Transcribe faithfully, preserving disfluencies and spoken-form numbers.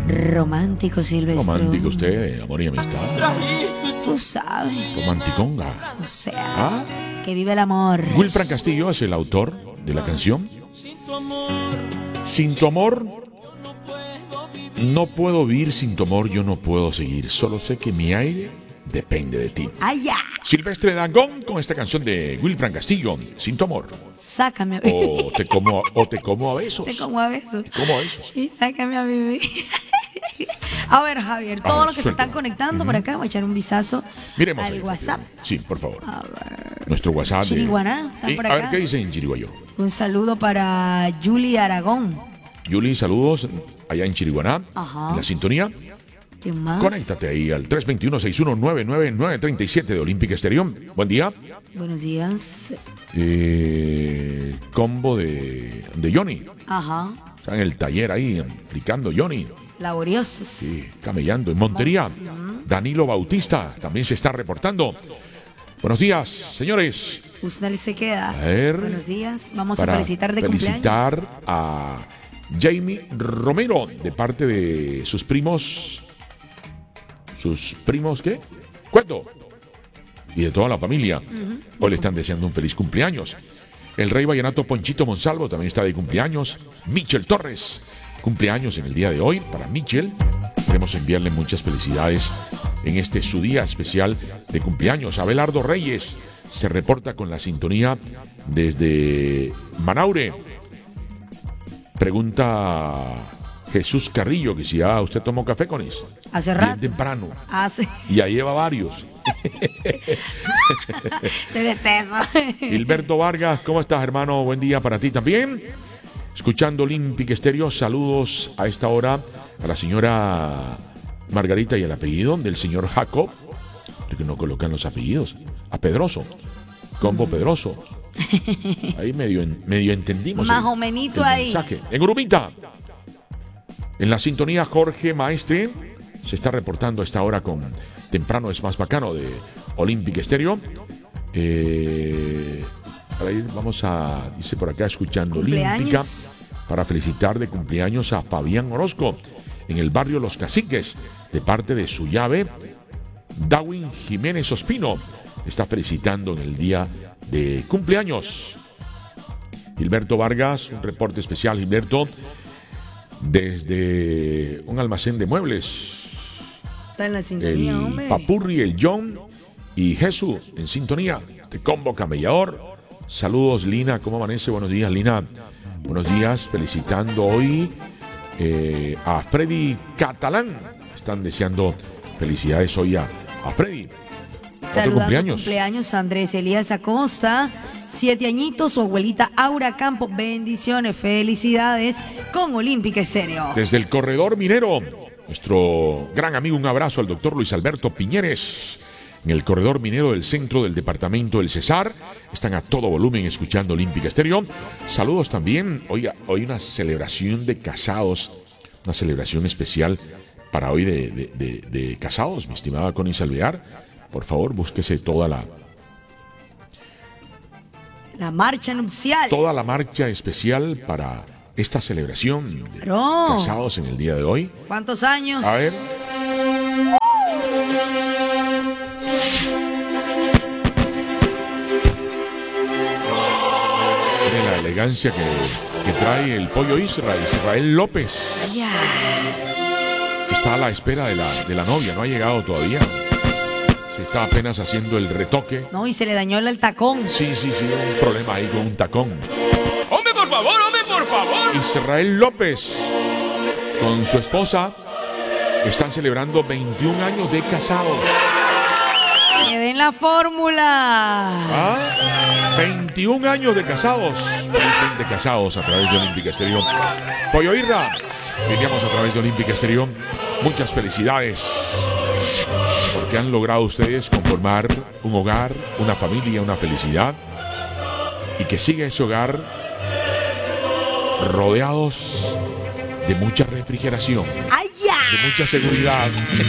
Romántico, Silvestre. Romántico usted, amor y amistad. Tú sabes. Romanticonga. O sea, ¿Ah? que vive el amor. Wilfran Castillo es el autor de la canción. Sin tu amor, no puedo vivir, sin tu amor yo no puedo seguir. Solo sé que mi aire depende de ti. ¡Ay, ya! Silvestre Dangond con esta canción de Wilfran Castillo, Sin tu amor. Sácame a O te como, o te como a besos. Te como a besos. Te como a besos. Y sácame a vivir. A ver, Javier, todos ver, los que suelta. se están conectando por acá, voy a echar un vistazo Miremos al ahí. WhatsApp. Sí, por favor. A ver. Nuestro WhatsApp. de- Chiriguaná, ¿están Y, por a ver, acá? ¿qué dicen en Chiriguayó? Un saludo para Julie Aragón. Yuli, saludos allá en Chiriguaná. Ajá. En la sintonía. ¿Quién más? Conéctate ahí al tres dos uno, seis uno nueve nueve nueve tres siete de Olímpica Estéreo. Buen día. Buenos días. Eh, combo de, de Johnny. Ajá. Está en el taller ahí, aplicando Johnny. Laboriosos. Sí, camellando en Montería. Danilo Bautista también se está reportando. Buenos días, señores. Usnel se queda. A ver. Buenos días. Vamos Para a felicitar de cumpleaños. felicitar a Jamie Romero de parte de sus primos. ¿Sus primos qué? Cuento. Y de toda la familia. Hoy le están deseando un feliz cumpleaños. El rey vallenato Ponchito Monsalvo también está de cumpleaños. Michel Torres, cumpleaños en el día de hoy. Para Michel, queremos enviarle muchas felicidades en este su día especial de cumpleaños. Abelardo Reyes se reporta con la sintonía desde Manaure. Pregunta Jesús Carrillo que si ya usted tomó café con él. Hace Bien rato. temprano. Hace. Y ya lleva varios. Te detesto. Gilberto Vargas, ¿cómo estás, hermano? Buen día para ti también. Escuchando Olímpica Estéreo, saludos a esta hora a la señora Margarita y el apellido del señor Jacob, porque no colocan los apellidos, a Pedroso, Combo Pedroso. Ahí medio, en- medio entendimos. Más el- o menito el ahí. mensaje. En Urumita, en la sintonía Jorge Maestre, se está reportando a esta hora con Temprano es más bacano de Olímpica Estéreo. Eh, ahí vamos a, dice por acá, escuchando Olímpica, Cumpleaños. para felicitar de cumpleaños a Fabián Orozco en el barrio Los Caciques, de parte de su llave, Darwin Jiménez Ospino. Está felicitando en el día de cumpleaños. Gilberto Vargas, un reporte especial, Gilberto, desde un almacén de muebles. Está en la sintonía, El hombre. Papurri, el John y Jesús en sintonía de Combo Camellador. Saludos, Lina, ¿cómo amanece? Buenos días, Lina. Buenos días, felicitando hoy eh, a Freddy Catalán. Están deseando felicidades hoy a, a Freddy. Otro Saludando cumpleaños. cumpleaños a Andrés Elías Acosta, siete añitos, su abuelita Aura Campos, bendiciones, felicidades con Olímpica Estéreo. Desde el corredor minero, nuestro gran amigo, un abrazo al doctor Luis Alberto Piñeres. En el corredor minero del centro del departamento del Cesar, están a todo volumen escuchando Olímpica Estéreo. Saludos también, hoy, hoy una celebración de casados, una celebración especial para hoy de, de, de, de casados, mi estimada Connie Salvear. Por favor, búsquese toda la, La marcha nupcial. toda la marcha especial para esta celebración de Claro. casados en el día de hoy. ¿Cuántos años? A ver. Mire la elegancia que, que trae el pollo Israel, Israel López. Ay, ya. Está a la espera de la, de la novia, no ha llegado todavía. Se está apenas haciendo el retoque. No, y se le dañó el tacón. Sí, sí, sí, un problema ahí con un tacón. ¡Hombre, por favor, hombre, por favor! Israel López con su esposa están celebrando veintiún años de casados. Que den la fórmula. ¿Ah? veintiún años de casados. veinte de casados a través de Olímpica Estéreo. Pollo Irra, veníamos a través de Olímpica Estéreo. Muchas felicidades. Porque han logrado ustedes conformar un hogar, una familia, una felicidad. Y que siga ese hogar rodeados de mucha refrigeración, ¡Ay, ya! de mucha seguridad.